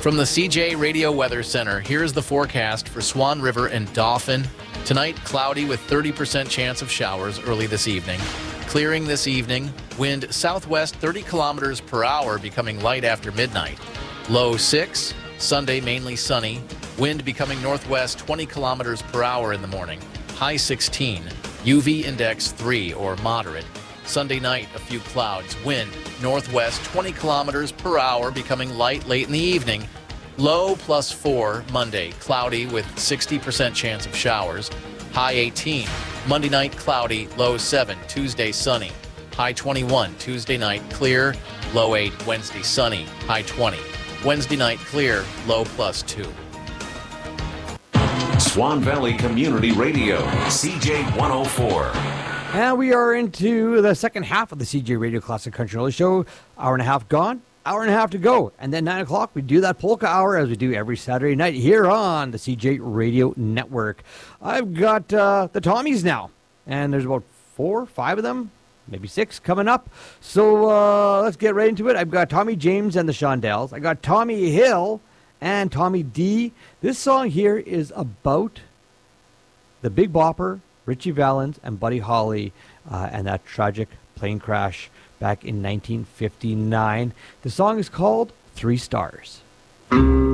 From the CJ Radio Weather Center, here's the forecast for Swan River and Dauphin. Tonight, cloudy with 30% chance of showers early this evening. Clearing this evening, wind southwest 30 kilometers per hour, becoming light after midnight. Low 6. Sunday, mainly sunny. Wind becoming northwest 20 kilometers per hour in the morning. High 16. UV index 3 or moderate. Sunday night, a few clouds. Wind northwest 20 kilometers per hour, becoming light late in the evening. Low +4 Monday, cloudy with 60% chance of showers. High 18. Monday night, cloudy. Low 7. Tuesday, sunny. High 21. Tuesday night, clear. Low 8. Wednesday, sunny. High 20. Wednesday night, clear. Low +2. Swan Valley Community Radio, CJ 104. And we are into the second half of the CJ Radio Classic Country Road Show. Hour and a half gone, hour and a half to go. And then 9 o'clock, we do that polka hour as we do every Saturday night here on the CJ Radio Network. I've got the Tommies now, and there's about 4 or 5 of them, maybe 6 coming up. So let's get right into it. I've got Tommy James and the Shondells. I got Tommy Hill and Tommy D. This song here is about the Big Bopper, Richie Valens, and Buddy Holly, and that tragic plane crash back in 1959. The song is called 3 Stars.